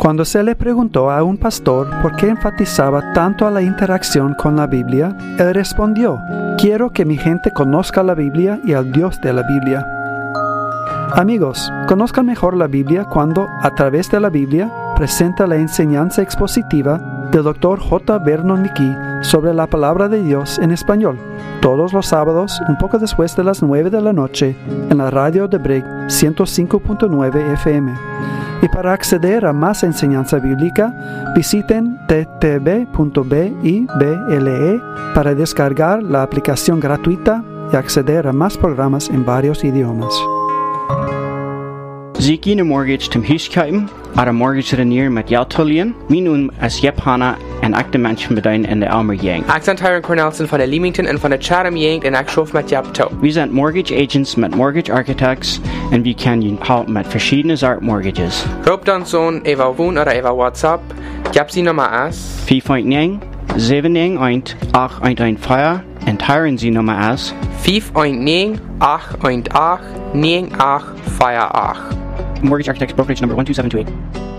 Cuando se le preguntó a un pastor por qué enfatizaba tanto a la interacción con la Biblia, él respondió: quiero que mi gente conozca la Biblia y al Dios de la Biblia. Amigos, conozcan mejor la Biblia cuando, a través de la Biblia, presenta la enseñanza expositiva del Dr. J. Vernon McGee sobre la palabra de Dios en español, todos los sábados, un poco después de las 9 de la noche, en la radio de Brig 105.9 FM. Y para acceder a más enseñanza bíblica, visiten ttb.bible para descargar la aplicación gratuita y acceder a más programas en varios idiomas. Ziki na mortgage tim huiskuipen, ar a mortgage renier met jouwtolien, min as Jep Hanna en acte mensen beduin in de Elmer Yang. Accent Tyron Cornelson van de Leamington en van de Chatham Yang en Akschrof met Jep To. We zijn mortgage agents met mortgage architects en we kan je helpen met verschillende soort mortgages. Roop dan zo'n eva woon of eva WhatsApp, Jep sie nummer as 4.9 791 815 en Tyron sie nummer as 519 818 9858. Mortgage Architects Brokerage number 12728.